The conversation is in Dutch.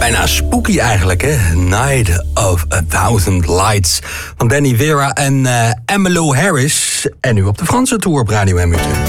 Bijna spooky eigenlijk, hè? Night of a Thousand Lights van Danny Vera en Emmylou Harris. En nu op de Franse tour op Radio Utrecht.